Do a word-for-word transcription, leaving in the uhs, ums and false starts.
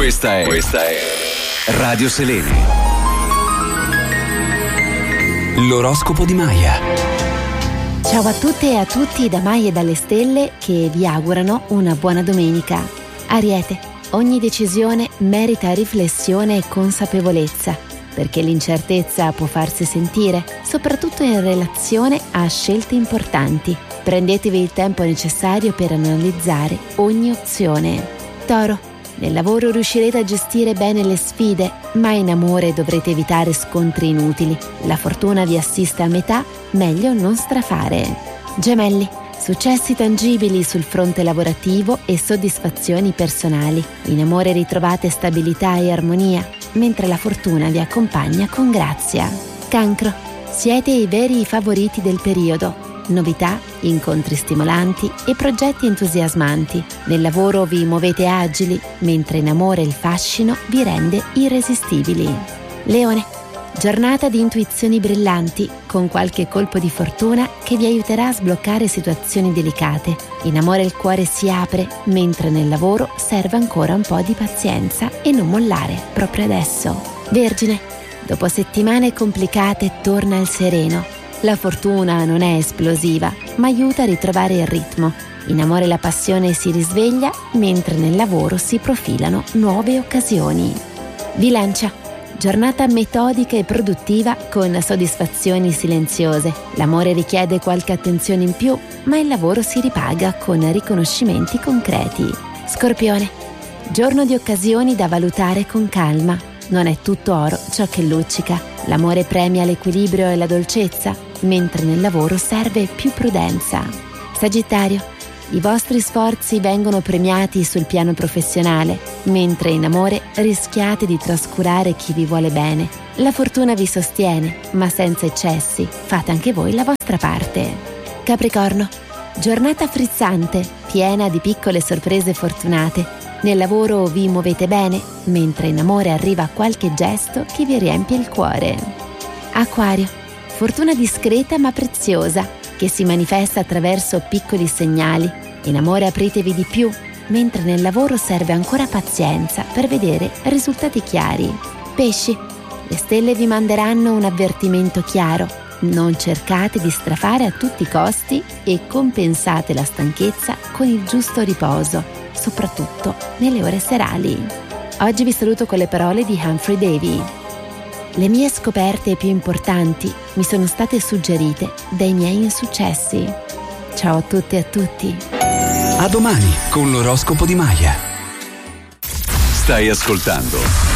Questa è Questa è Radio Selene. L'oroscopo di Maya. Ciao a tutte e a tutti da Maya e dalle stelle che vi augurano una buona domenica. Ariete, ogni decisione merita riflessione e consapevolezza, perché l'incertezza può farsi sentire, soprattutto in relazione a scelte importanti. Prendetevi il tempo necessario per analizzare ogni opzione. Toro, nel lavoro riuscirete a gestire bene le sfide, ma in amore dovrete evitare scontri inutili. La fortuna vi assiste a metà, meglio non strafare. Gemelli, successi tangibili sul fronte lavorativo e soddisfazioni personali. In amore ritrovate stabilità e armonia, mentre la fortuna vi accompagna con grazia. Cancro, siete i veri favoriti del periodo. Novità, incontri stimolanti e progetti entusiasmanti. Nel lavoro vi muovete agili, mentre in amore il fascino vi rende irresistibili. Leone, giornata di intuizioni brillanti, con qualche colpo di fortuna che vi aiuterà a sbloccare situazioni delicate. In amore il cuore si apre, mentre nel lavoro serve ancora un po' di pazienza e non mollare proprio adesso. Vergine, dopo settimane complicate torna il sereno. La fortuna non è esplosiva, ma aiuta a ritrovare il ritmo. In amore la passione si risveglia, mentre nel lavoro si profilano nuove occasioni. Bilancia, giornata metodica e produttiva con soddisfazioni silenziose. L'amore richiede qualche attenzione in più, ma il lavoro si ripaga con riconoscimenti concreti. Scorpione, giorno di occasioni da valutare con calma. Non è tutto oro ciò che luccica. L'amore premia l'equilibrio e la dolcezza, mentre nel lavoro serve più prudenza. Sagittario, i vostri sforzi vengono premiati sul piano professionale, mentre in amore rischiate di trascurare chi vi vuole bene. La fortuna vi sostiene, ma senza eccessi. Fate anche voi la vostra parte. Capricorno, giornata frizzante, piena di piccole sorprese fortunate. Nel lavoro vi muovete bene, mentre in amore arriva qualche gesto che vi riempie il cuore. Acquario, fortuna discreta ma preziosa, che si manifesta attraverso piccoli segnali. In amore apritevi di più, mentre nel lavoro serve ancora pazienza per vedere risultati chiari. Pesci, le stelle vi manderanno un avvertimento chiaro. Non cercate di strafare a tutti i costi e compensate la stanchezza con il giusto riposo, soprattutto nelle ore serali. Oggi vi saluto con le parole di Humphrey Davy. Le mie scoperte più importanti mi sono state suggerite dai miei insuccessi. Ciao a tutte e a tutti. A domani con l'oroscopo di Maya. Stai ascoltando